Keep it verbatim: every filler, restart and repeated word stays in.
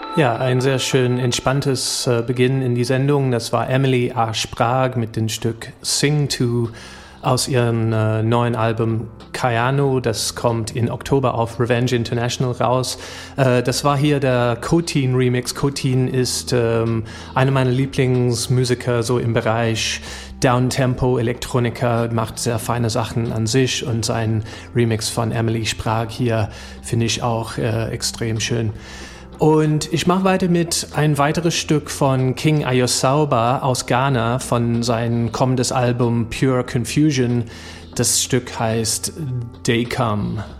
Ja, ein sehr schön entspanntes äh, Beginn in die Sendung. Das war Emily A. Sprague mit dem Stück Sing To aus ihrem äh, neuen Album Kayano. Das kommt in Oktober auf Revenge International raus. Äh, das war hier der Cotin Remix. Cotin ist ähm, einer meiner Lieblingsmusiker so im Bereich Downtempo, Elektronika, macht sehr feine Sachen an sich und sein Remix von Emily Sprague hier finde ich auch äh, extrem schön. Und ich mache weiter mit ein weiteres Stück von King Ayosauba aus Ghana von seinem kommendes Album Pure Confusion. Das Stück heißt Day Come.